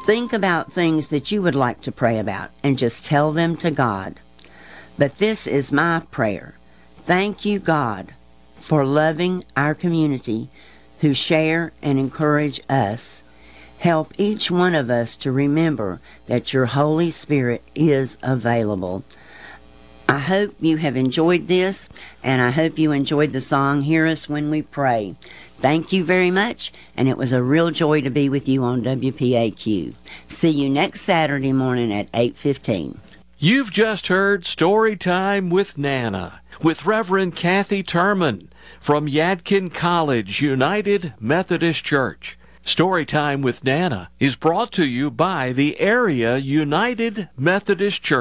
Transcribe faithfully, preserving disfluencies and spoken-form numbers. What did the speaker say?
Think about things that you would like to pray about and just tell them to God. But this is my prayer. Thank you, God, for loving our community who share and encourage us. Help each one of us to remember that your Holy Spirit is available. I hope you have enjoyed this, and I hope you enjoyed the song, Hear Us When We Pray. Thank you very much, and it was a real joy to be with you on W P A Q. See you next Saturday morning at eight fifteen. You've just heard Story Time with Nana, with Reverend Kathy Turman from Yadkin College United Methodist Church. Storytime with Nana is brought to you by the Area United Methodist Church.